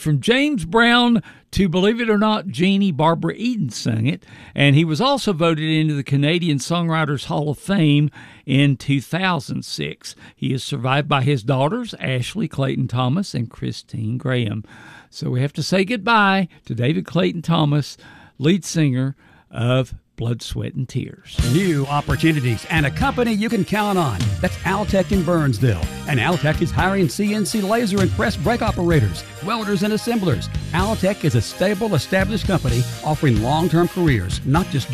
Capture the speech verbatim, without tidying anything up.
from James Brown to, believe it or not, Jeannie Barbara Eden sung it. And he was also voted into the Canadian Songwriters Hall of Fame in two thousand six. He is survived by his daughters, Ashley Clayton Thomas and Christine Graham. So we have to say goodbye to David Clayton Thomas, lead singer of Blood, Sweat, and Tears. New opportunities and a company you can count on. That's Altec in Burnsville. And Altec is hiring C N C laser and press brake operators, welders, and assemblers. Altec is a stable, established company offering long-term careers, not just